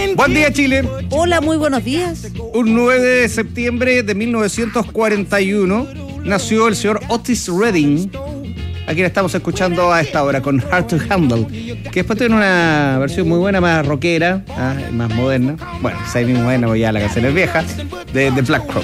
Buen día, Chile. Hola, muy buenos días. Un 9 de septiembre de 1941 nació el señor Otis Redding, a quien estamos escuchando a esta hora con Hard to Handle, que después tiene una versión muy buena, más rockera, más moderna. Bueno, esa misma moderna, porque ya la canción es vieja, de Black Crowes.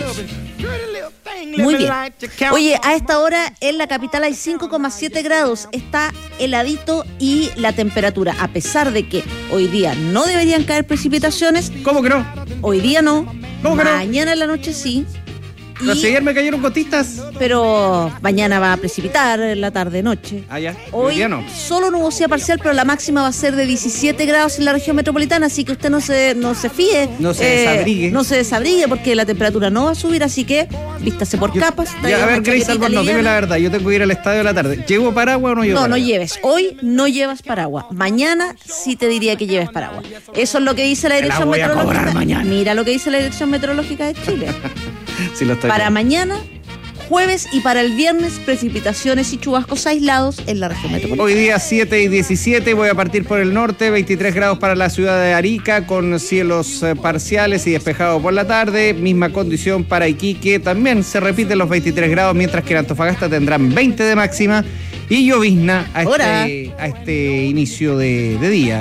Muy bien. Oye, a esta hora en la capital hay 5,7 grados. Está heladito y la temperatura, a pesar de que hoy día no deberían caer precipitaciones. ¿Cómo que no? Hoy día no. ¿Cómo que no? Mañana en la noche sí. Pero si ayer me cayeron gotitas. Pero mañana va a precipitar en la tarde-noche. Ah, ya. Hoy día no. Solo nubosidad parcial, pero la máxima va a ser de 17 grados en la región metropolitana, así que usted no se fíe. No se desabrigue. No se desabrigue porque la temperatura no va a subir, así que vístase por capas. Ya, a ver, Grace Albornoz, dime la verdad. Yo tengo que ir al estadio a la tarde. ¿Llevo paraguas o no llevo paraguas? No lleves. Hoy no llevas paraguas. Mañana sí te diría que lleves paraguas. Eso es lo que dice la Dirección Meteorológica. Mira lo que dice la Dirección Meteorológica de Chile. Sí, lo estoy para viendo. Mañana, jueves y para el viernes, precipitaciones y chubascos aislados en la región metropolitana. Hoy día 7 y 17, voy a partir por el norte, 23 grados para la ciudad de Arica, con cielos parciales y despejados por la tarde. Misma condición para Iquique, también se repiten los 23 grados, mientras que en Antofagasta tendrán 20 de máxima. Y llovizna a este inicio de día,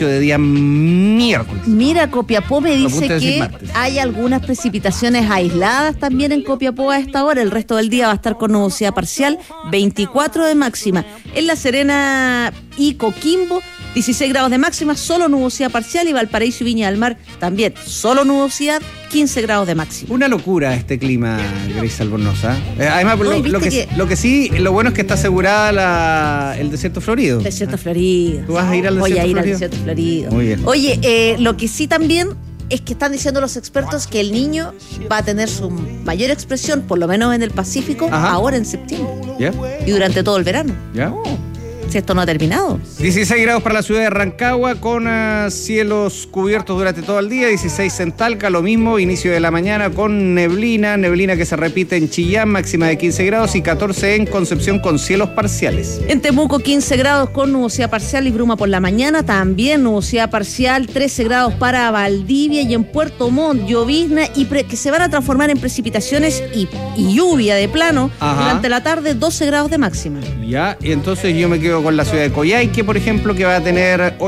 miércoles. Mira, Copiapó me dice que martes. hay algunas precipitaciones aisladas también en Copiapó a esta hora. El resto del día va a estar con nubosidad parcial, 24 de máxima. En La Serena y Coquimbo, 16 grados de máxima, solo nubosidad parcial. Y Valparaíso y Viña del Mar también, solo nubosidad, 15 grados de máxima. Una locura este clima, Grace Albornoz. Además, No, lo bueno es que está asegurada el desierto florido. Desierto florido. ¿Tú vas a ir al desierto Voy a ir florido? al desierto florido. Muy bien. Oye, lo que sí también es que están diciendo los expertos que el Niño va a tener su mayor expresión, por lo menos en el Pacífico, ahora en septiembre. ¿Ya? Y durante todo el verano. ¿Ya? Si esto no ha terminado. 16 grados para la ciudad de Rancagua, con cielos cubiertos durante todo el día. 16 en Talca, lo mismo, inicio de la mañana con neblina que se repite en Chillán, máxima de 15 grados, y 14 en Concepción con cielos parciales. En Temuco, 15 grados con nubosidad parcial y bruma por la mañana, también nubosidad parcial, 13 grados para Valdivia, y en Puerto Montt, llovizna que se van a transformar en precipitaciones y lluvia de plano. Durante la tarde, 12 grados de máxima. Ya, y entonces yo me quedo con la ciudad de Coyhaique, por ejemplo, que va a tener